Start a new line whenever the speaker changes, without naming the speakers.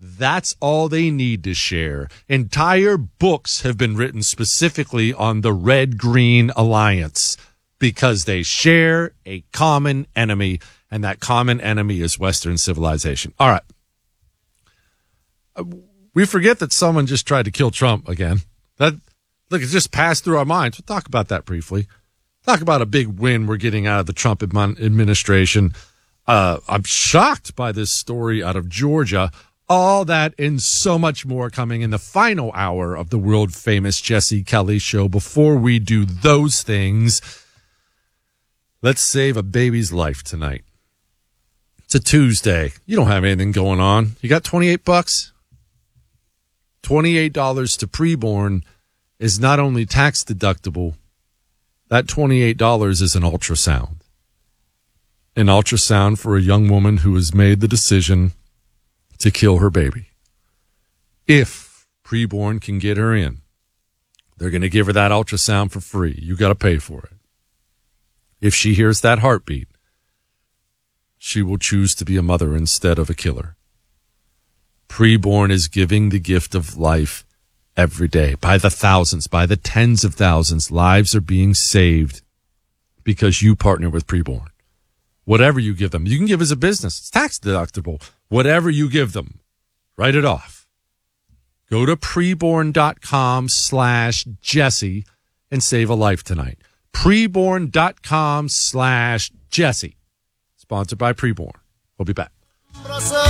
That's all they need to share. Entire books have been written specifically on the Red-Green Alliance because they share a common enemy, and that common enemy is Western civilization. All right. We forget that someone just tried to kill Trump again. Look, it just passed through our minds. We'll talk about that briefly. Talk about a big win we're getting out of the Trump administration. I'm shocked by this story out of Georgia. All that and so much more coming in the final hour of the world-famous Jesse Kelly Show. Before we do those things, let's save a baby's life tonight. It's a Tuesday. You don't have anything going on. You got $28? $28 to preborn is not only tax deductible, that $28 is an ultrasound. An ultrasound for a young woman who has made the decision to kill her baby. If preborn can get her in, they're going to give her that ultrasound for free. You got to pay for it. If she hears that heartbeat, she will choose to be a mother instead of a killer. Preborn is giving the gift of life every day. By the thousands, by the tens of thousands, lives are being saved because you partner with Preborn. Whatever you give them, you can give as a business. It's tax deductible. Whatever you give them, write it off. Go to preborn.com/Jesse and save a life tonight. Preborn.com/Jesse. Sponsored by Preborn. We'll be back.